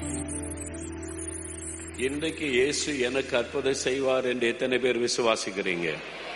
இன்றைக்கு இயேசு எனக்கு அற்புதம் செய்வார் என்று எத்தனை பேர் விசுவாசிக்கிறீங்க?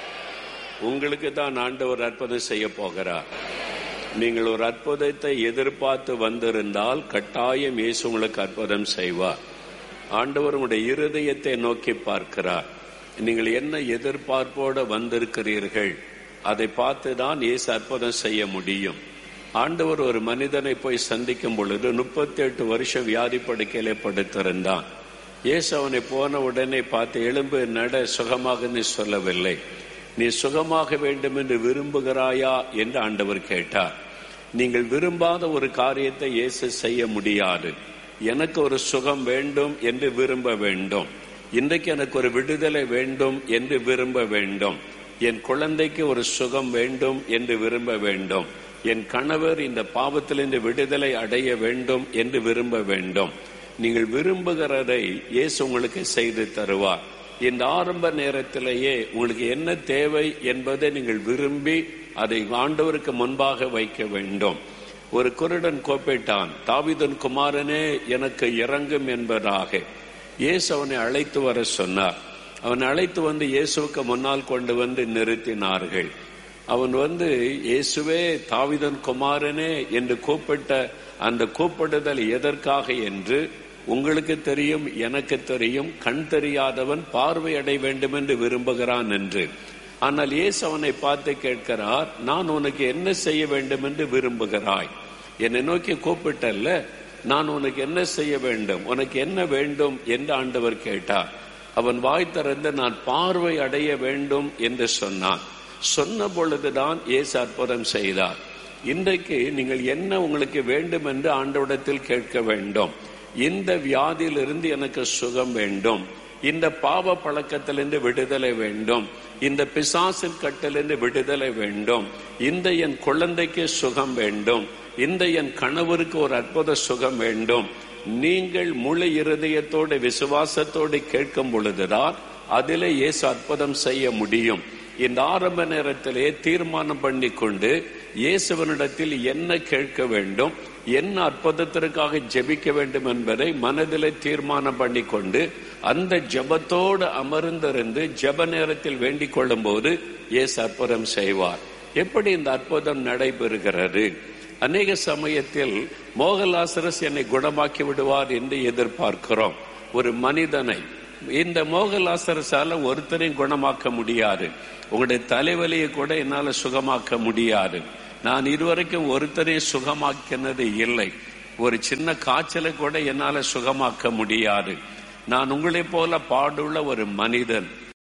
உங்களுக்கு தான் ஆண்டவர் அற்புதம் செய்ய போகிறார். நீங்கள் ஒரு அற்புதத்தை எதிர்பார்த்து வந்திருந்தால் கட்டாயம் இயேசு உங்களுக்கு அற்புதம் செய்வார். ஆண்டவர் உங்களுடைய இருதயத்தை நோக்கி பார்க்கிறார். நீங்கள் என்ன எதிர்பார்ப்போடு வந்திருக்கிறீர்கள் அதை பார்த்து தான் இயேசு அற்புதம் செய்ய முடியும். ஆண்டவர் ஒரு மனிதனை போய் சந்திக்கும் பொழுது 38 வருஷம் வியாதி படுக்கையிலே படுத்திருந்தான். இயேசு அவனை போன உடனே பார்த்து, எழும்பு நட, சுகமாக நீ சொல்லவில்லை, நீ சுகமாக வேண்டும் என்று விரும்புகிறாயா என்று ஆண்டவர் கேட்டார். நீங்கள் விரும்பாத ஒரு காரியத்தை இயேசு செய்ய முடியாது. எனக்கு ஒரு சுகம் வேண்டும் என்று விரும்ப வேண்டும். இன்றைக்கு எனக்கு ஒரு விடுதலை வேண்டும் என்று விரும்ப வேண்டும். என் குழந்தைக்கு ஒரு சுகம் வேண்டும் என்று விரும்ப வேண்டும். என் கணவர் இந்த பாவத்திலிருந்து விடுதலை அடைய வேண்டும் என்று விரும்ப வேண்டும். நீங்கள் விரும்புகிறதை இயேசு உங்களுக்கு செய்து தருவார். இந்த ஆரம்ப நேரத்திலேயே உங்களுக்கு என்ன தேவை என்பதை நீங்கள் விரும்பி அதை ஆண்டவருக்கு முன்பாக வைக்க வேண்டும். ஒரு குருடன் கூப்பிட்டான், தாவீதின் குமாரனே எனக்கு இரங்கும் என்பதாக. இயேசு அவனை அழைத்து வர சொன்னார். அவன் அழைத்து வந்து இயேசுவுக்கு முன்னால் கொண்டு வந்து நிறுத்தினார்கள். அவன் வந்து, இயேசுவே தாவீதின் குமாரனே என்று கூப்பிட்ட அந்த கூப்பிடுதல் எதற்காக என்று உங்களுக்கு தெரியும், எனக்கு தெரியும். கண் தெரியாதவன் பார்வை அடைய வேண்டும் என்று விரும்புகிறான் என்று. ஆனால் இயேசு அவனை பார்த்து கேட்கிறார், நான் உனக்கு என்ன செய்ய வேண்டும் என்று விரும்புகிறாய்? என்னை நோக்கி கூப்பிட்டல்ல, நான் உனக்கு என்ன செய்ய வேண்டும், உனக்கு என்ன வேண்டும் என்று ஆண்டவர் கேட்டார். அவன் வாய் திறந்து, நான் பார்வை அடைய வேண்டும் என்று சொன்னான். சொன்ன பொழுதுதான் இயேசு அற்புதம் செய்தார். இன்றைக்கு நீங்கள் என்ன உங்களுக்கு வேண்டும் என்று ஆண்டவரிடத்தில் கேட்க வேண்டும். இந்த வியாதியிலிருந்து எனக்கு சுகம் வேண்டும், இந்த பாவ பழக்கத்திலிருந்து விடுதலை வேண்டும், இந்த பிசாசின் கட்டிலிருந்து விடுதலை வேண்டும், இந்த என் குழந்தைக்கு சுகம் வேண்டும், இந்த என் கணவருக்கு ஒரு அற்புத சுகம் வேண்டும். நீங்கள் முழு இருதயத்தோடு விசுவாசத்தோடு கேட்கும் பொழுதுதான் அதிலே இயேசு அற்புதம் செய்ய முடியும். இந்த ஆரம்ப நேரத்திலே தீர்மானம் பண்ணி கொண்டு இயேசுவனிடத்தில் என்ன கேட்க வேண்டும், என்ன அற்புதத்திற்காக ஜெபிக்க வேண்டும் என்பதை மனதிலே தீர்மானம் பண்ணி கொண்டு அந்த ஜெபத்தோடு அமர்ந்திருந்து ஜெப நேரத்தில் வேண்டிக் கொள்ளும் போது இயேசு அற்புதம் செய்வார். எப்படி இந்த அற்புதம் நடைபெறுகிறது? அநேக சமயத்தில் மோகலாசரஸ் என்னை குணமாக்கி விடுவார் என்று எதிர்பார்க்கிறோம் ஒரு மனிதனை. இந்த மோகலாசரசால ஒருத்தரையும் குணமாக்க முடியாது. உங்களுடைய தலைவலியை கூட என்னால சுகமாக்க முடியாது. நான் இதுவரைக்கும் ஒருத்தரையும் சுகமாக்கினது இல்லை. ஒரு சின்ன காய்ச்சலை கூட என்னால சுகமாக்க முடியாது. நான் உங்களை போல பாடுள்ள ஒரு மனிதன்.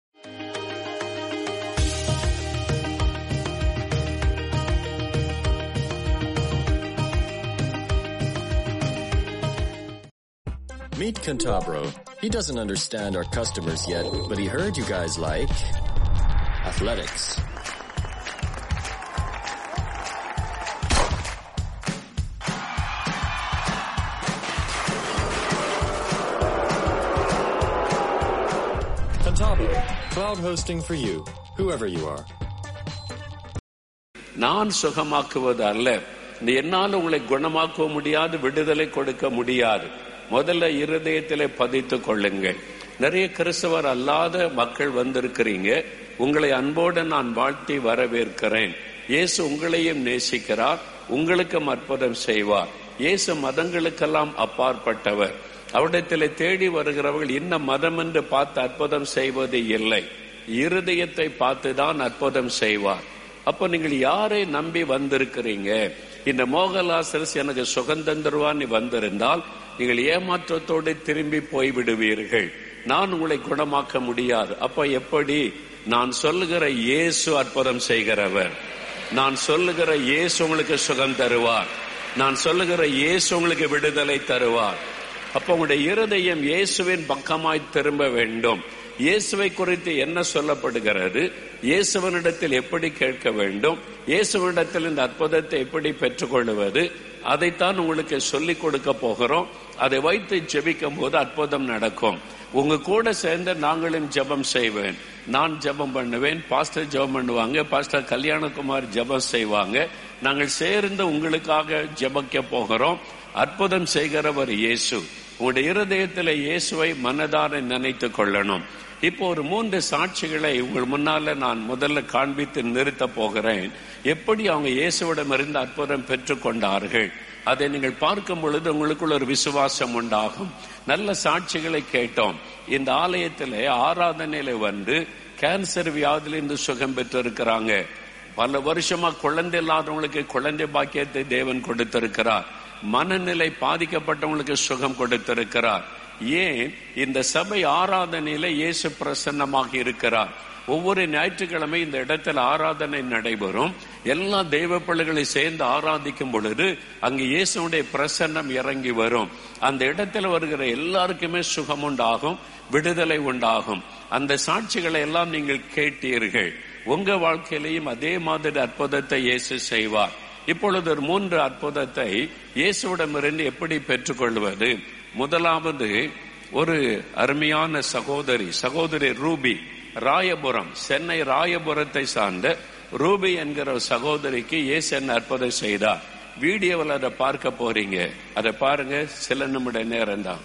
Meet Cantabro. He doesn't understand our customers yet, but he heard you guys like athletics. Cantabro, cloud hosting for you, whoever you are. நான் சுகமாக்குவது அல்ல. என்னால் உங்களை குணமாக்க முடியாது, விடுதலை கொடுக்க முடியாது. முதல்ல இருதயத்திலே பதித்துக் கொள்ளுங்கள். நிறைய கிறிஸ்தவர் அல்லாத மக்கள் வந்திருக்கிறீங்க. உங்களை அன்போடு நான் வாழ்த்தி வரவேற்கிறேன். இயேசு உங்களையும் நேசிக்கிறார், உங்களுக்கும் அற்புதம் செய்வார். இயேசு மதங்களுக்கெல்லாம் அப்பாற்பட்டவர். அவரிடத்திலே தேடி வருகிறவர்கள் இன்ன மதம் என்று பார்த்து அற்புதம் செய்வது இல்லை, இருதயத்தை பார்த்துதான் அற்புதம் செய்வார். அப்ப நீங்கள் யாரை நம்பி வந்திருக்கிறீங்க? இந்த மோகலாசரஸ் எனக்கு சுகந்தம் தருவான்னு வந்திருந்தால் நீங்கள் ஏமாற்றத்தோடு திரும்பி போய்விடுவீர்கள். நான் உங்களை குணமாக்க முடியாது. அப்ப எப்படி? நான் சொல்லுகிற இயேசு அற்புதம் செய்கிறவர். நான் சொல்லுகிற இயேசு உங்களுக்கு சுகம் தருவார். நான் சொல்லுகிற இயேசு உங்களுக்கு விடுதலை தருவார். அப்ப உங்களுடைய இருதயம் இயேசுவின் பக்கமாய் திரும்ப வேண்டும். இயேசுவை குறித்து என்ன சொல்லப்படுகிறது, இயேசுவனிடத்தில் எப்படி கேட்க வேண்டும், இயேசுவனிடத்தில் இந்த அற்புதத்தை எப்படி பெற்றுக்கொள்வது, அதைத்தான் உங்களுக்கு சொல்லிக் கொடுக்க போகிறோம். அதை வைத்து ஜெபிக்கும் போது அற்புதம் நடக்கும். உங்க கூட சேர்ந்து நாங்களும் ஜெபம் செய்வேன். நான் ஜெபம் பண்ணுவேன், பாஸ்டர் ஜெபம் பண்ணுவாங்க, பாஸ்டர் கல்யாணகுமார் ஜெபம் செய்வாங்க. நாங்கள் சேர்ந்து உங்களுக்காக ஜெபிக்க போகிறோம். அற்புதம் செய்கிறவர் இயேசு. உங்களுடைய இருதயத்தில் இயேசுவை மனதார நினைத்து கொள்ளணும். இப்போ ஒரு 3 சாட்சிகளை உங்கள் முன்னால நான் முதல்ல காண்பித்து நிறுத்த போகிறேன். எப்படி அவங்க இயேசுவிடமிருந்து அற்புதம் பெற்றுக் கொண்டார்கள் அதை நீங்கள் பார்க்கும் பொழுது உங்களுக்குள்ள ஒரு விசுவாசம் உண்டாகும். நல்ல சாட்சிகளை கேட்டோம். இந்த ஆலயத்திலே ஆராதனையில வந்து கேன்சர் வியாதியிலிருந்து சுகம் பெற்று இருக்கிறாங்க. பல வருஷமா குழந்தை இல்லாதவங்களுக்கு குழந்தை பாக்கியத்தை தேவன் கொடுத்திருக்கிறார். மனநிலை பாதிக்கப்பட்டவங்களுக்கு சுகம் கொடுத்திருக்கிறார். ஏன் இந்த சபை ஆராதனையில இயேசு பிரசன்னமாக இருக்கிறார். ஒவ்வொரு ஞாயிற்றுக்கிழமை இந்த இடத்துல ஆராதனை நடைபெறும். எல்லா தெய்வ பிள்ளைகளை சேர்ந்து ஆராதிக்கும் பொழுது அங்கு இயேசுடைய பிரசன்னம் இறங்கி வரும். அந்த இடத்துல வருகிற எல்லாருக்குமே சுகம் உண்டாகும், விடுதலை உண்டாகும். அந்த சாட்சிகளை எல்லாம் நீங்கள் கேட்டீர்கள். உங்க வாழ்க்கையிலையும் அதே மாதிரி அற்புதத்தை இயேசு செய்வார். இப்பொழுது ஒரு 3 அற்புதத்தை இயேசுவிடமிருந்து எப்படி பெற்றுக்கொள்வது? முதலாவது, ஒரு அருமையான சகோதரி ரூபி, ராயபுரம், சென்னை ராயபுரத்தை சார்ந்த ரூபி என்கிற சகோதரிக்கு இயேசு என்ன அற்புதம் செய்தார். வீடியோவில் அதை பார்க்க போறீங்க. அதை பாருங்க, சில நிமிட நேரம் தான்.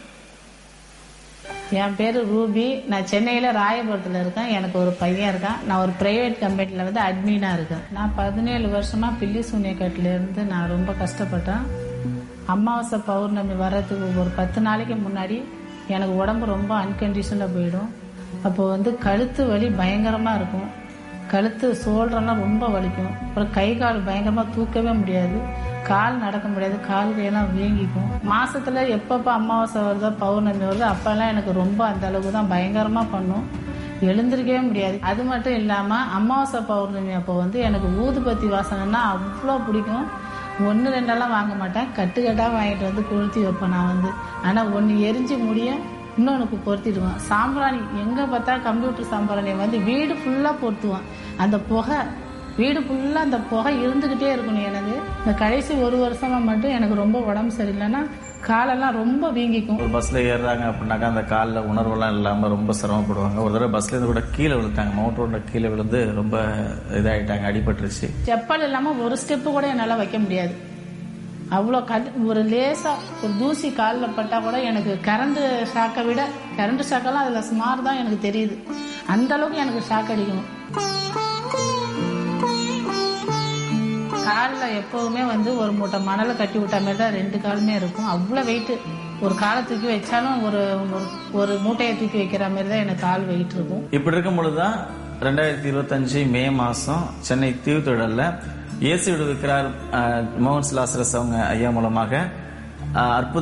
என் பேரு ரூபி. நான் சென்னையில ராயபுரத்துல இருக்கேன். எனக்கு ஒரு பையன் இருக்கான். நான் ஒரு பிரைவேட் கம்பெனில வந்து அட்மினா இருக்கேன். நான் 17 வருஷமா பில்லி சூனியக்கட்டுல இருந்து நான் ரொம்ப கஷ்டப்பட்டேன். அமாவாசை பௌர்ணமி வர்றதுக்கு ஒரு 10 நாளைக்கு முன்னாடி எனக்கு உடம்பு ரொம்ப அன்கண்டிஷன்ல போயிடும். அப்போ வந்து கழுத்து வலி பயங்கரமா இருக்கும். கழுத்து சோல்றெல்லாம் ரொம்ப வலிக்கும். அப்புறம் கை கால் பயங்கரமா தூக்கவே முடியாது. கால் நடக்க முடியாது. கால் கையெல்லாம் வீங்கிக்கும். மாசத்துல எப்பப்ப அமாவாசை வருதோ பௌர்ணமி வருதோ அப்பெல்லாம் எனக்கு ரொம்ப அந்த அளவுக்கு தான் பயங்கரமா பண்ணும். எழுந்திருக்கவே முடியாது. அது மட்டும் இல்லாம அமாவாசை பௌர்ணமி அப்போ வந்து எனக்கு ஊதுபத்தி வாசனைன்னா அவ்வளோ பிடிக்கும். 1 2 வாங்க மாட்டேன். கட்டுக்கட்டா வாங்கிட்டு வந்து கொளுத்தி வைப்பேன் நான் வந்து. ஆனா 1 எரிஞ்சு முடியும், இன்னொன்னுக்கு பொருத்திடுவேன். சாம்பிராணி எங்க பார்த்தா கம்ப்யூட்டர் சாம்பிராணி வந்து வீடு ஃபுல்லா பொருத்துவேன். அந்த புகை வீடு ஃபுல்லா அந்த புகை இருந்துகிட்டே இருக்கணும். எனக்கு இந்த கடைசி 1 வருஷமா மட்டும் எனக்கு ரொம்ப உடம்பு சரியில்லைன்னா காலெல்லாம் ரொம்ப வீங்கிக்கும். ஒரு பஸ்ல ஏறுறாங்க அப்படின்னாக்கா அந்த காலில் உணர்வெல்லாம் இல்லாம ரொம்ப சிரமப்படுவாங்க. ஒரு தடவை பஸ்ல இருந்து கூட கீழே விழுந்தாங்க. மவுண்ட் ரோட்ல கீழே விழுந்து ரொம்ப இதாயிட்டாங்க, அடிபட்டுருச்சு. செப்பல் இல்லாம ஒரு ஸ்டெப்பு கூட என்னால வைக்க முடியாது. அவ்வளோ ஒரு லேசா ஒரு தூசி காலில் பட்டா கூட எனக்கு கரண்ட் ஷாக்கை விட கரண்ட் ஷாக்கெல்லாம் அதுல சுமார் தான் எனக்கு தெரியுது. அந்த அளவுக்கு எனக்கு ஷாக் அடிக்கணும். காலில் எப்பவுமே வந்து ஒரு மூட்டை மணலை கட்டி விட்ட மாதிரி தான் 2 காலுமே இருக்கும். அவ்வளோ வெயிட். ஒரு காலை தூக்கி வச்சாலும் ஒரு மூட்டையை தூக்கி வைக்கிற மாதிரி தான் எனக்கு கால் வெயிட் இருக்கும். இப்படி இருக்கும் பொழுதுதான் 2025 மே மாசம் சென்னை தீவுத்திடல்ல இயேசு விடுவிக்கிறார் மோகன் லாசரஸ் அவங்க ஐயா மூலமாக அற்புத